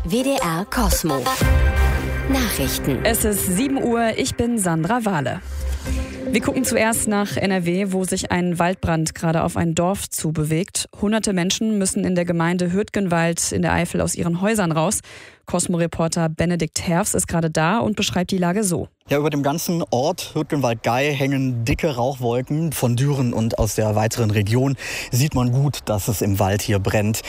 WDR Kosmo. Nachrichten. Es ist 7 Uhr, ich bin Sandra Wahle. Wir gucken zuerst nach NRW, wo sich ein Waldbrand gerade auf ein Dorf zubewegt. Hunderte Menschen müssen in der Gemeinde Hürtgenwald in der Eifel aus ihren Häusern raus. Kosmo-Reporter Benedikt Herfs ist gerade da und beschreibt die Lage so. Ja, über dem ganzen Ort Hürtgenwald-Gei hängen dicke Rauchwolken von Düren und aus der weiteren Region. Sieht man gut, dass es im Wald hier brennt.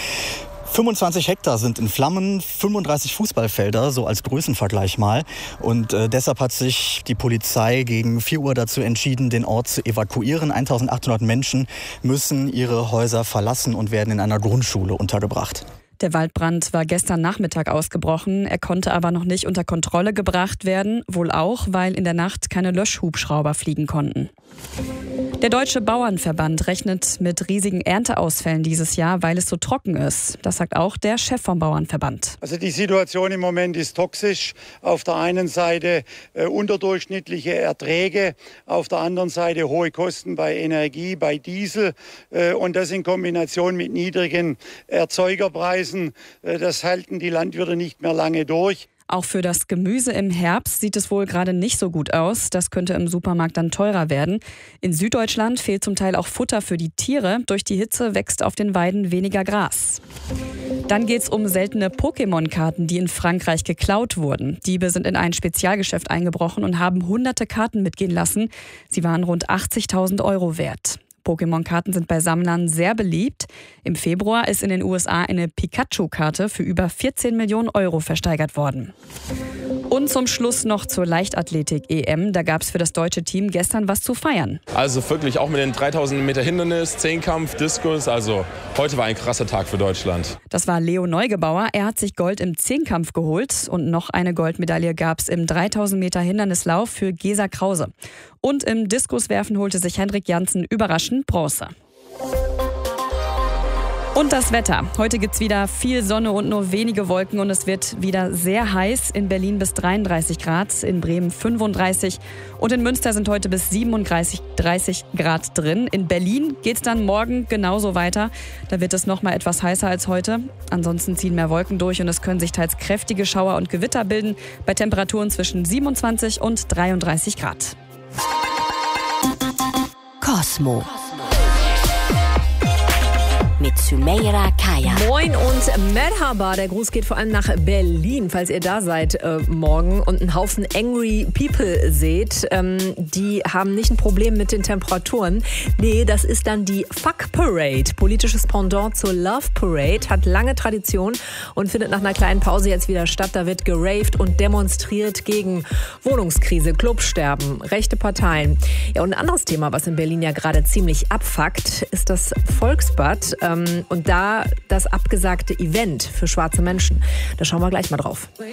25 Hektar sind in Flammen, 35 Fußballfelder, so als Größenvergleich mal. Und deshalb hat sich die Polizei gegen 4 Uhr dazu entschieden, den Ort zu evakuieren. 1800 Menschen müssen ihre Häuser verlassen und werden in einer Grundschule untergebracht. Der Waldbrand war gestern Nachmittag ausgebrochen. Er konnte aber noch nicht unter Kontrolle gebracht werden. Wohl auch, weil in der Nacht keine Löschhubschrauber fliegen konnten. Der Deutsche Bauernverband rechnet mit riesigen Ernteausfällen dieses Jahr, weil es so trocken ist. Das sagt auch der Chef vom Bauernverband. Also die Situation im Moment ist toxisch. Auf der einen Seite unterdurchschnittliche Erträge, auf der anderen Seite hohe Kosten bei Energie, bei Diesel und das in Kombination mit niedrigen Erzeugerpreisen. Das halten die Landwirte nicht mehr lange durch. Auch für das Gemüse im Herbst sieht es wohl gerade nicht so gut aus. Das könnte im Supermarkt dann teurer werden. In Süddeutschland fehlt zum Teil auch Futter für die Tiere. Durch die Hitze wächst auf den Weiden weniger Gras. Dann geht es um seltene Pokémon-Karten, die in Frankreich geklaut wurden. Diebe sind in ein Spezialgeschäft eingebrochen und haben hunderte Karten mitgehen lassen. Sie waren rund 80.000 € wert. Pokémon-Karten sind bei Sammlern sehr beliebt. Im Februar ist in den USA eine Pikachu-Karte für über 14 Millionen € versteigert worden. Und zum Schluss noch zur Leichtathletik-EM. Da gab es für das deutsche Team gestern was zu feiern. Also wirklich auch mit den 3000 Meter Hindernis, Zehnkampf, Diskus. Also heute war ein krasser Tag für Deutschland. Das war Leo Neugebauer. Er hat sich Gold im Zehnkampf geholt. Und noch eine Goldmedaille gab es im 3000 Meter Hindernislauf für Gesa Krause. Und im Diskuswerfen holte sich Hendrik Janssen überraschend Bronze. Und das Wetter. Heute gibt es wieder viel Sonne und nur wenige Wolken und es wird wieder sehr heiß. In Berlin bis 33 Grad, in Bremen 35 und in Münster sind heute bis 37, 30 Grad drin. In Berlin geht es dann morgen genauso weiter. Da wird es noch mal etwas heißer als heute. Ansonsten ziehen mehr Wolken durch und es können sich teils kräftige Schauer und Gewitter bilden bei Temperaturen zwischen 27 und 33 Grad. Kosmo. Mit Sümeyra Kaya. Moin und Merhaba. Der Gruß geht vor allem nach Berlin, falls ihr da seid morgen und einen Haufen Angry People seht. Die haben nicht ein Problem mit den Temperaturen. Nee, das ist dann die Fuck Parade. Politisches Pendant zur Love Parade. Hat lange Tradition und findet nach einer kleinen Pause jetzt wieder statt. Da wird geraved und demonstriert gegen Wohnungskrise, Clubsterben, rechte Parteien. Ja, und ein anderes Thema, was in Berlin ja gerade ziemlich abfuckt, ist das Volksbad. Und da das abgesagte Event für schwarze Menschen. Da schauen wir gleich mal drauf.